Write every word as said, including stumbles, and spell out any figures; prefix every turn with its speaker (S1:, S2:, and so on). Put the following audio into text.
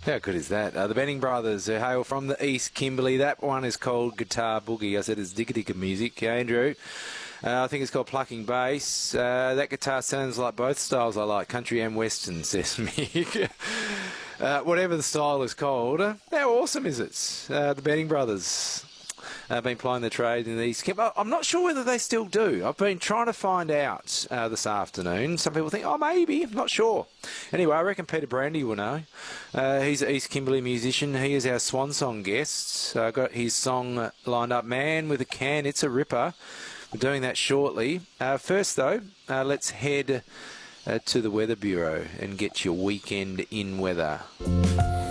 S1: How good is that? Uh, the Benning Brothers, who hail from the East Kimberley. That one is called Guitar Boogie. I said it's digga digga music, Andrew. Uh, I think it's called Plucking Bass. Uh, that guitar sounds like both styles I like, country and western, says Mick. uh, whatever the style is called. Uh, how awesome is it? Uh, the Benning Brothers have uh, been plying their trade in the East Kimberley. I'm not sure whether they still do. I've been trying to find out uh, this afternoon. Some people think, oh, maybe. I'm not sure. Anyway, I reckon Peter Brandy will know. Uh, he's an East Kimberley musician. He is our swan song guest. I uh, got his song lined up, Man with a Can. It's a ripper. We're doing that shortly. Uh, first, though, uh, let's head uh, to the Weather Bureau and get your weekend in weather.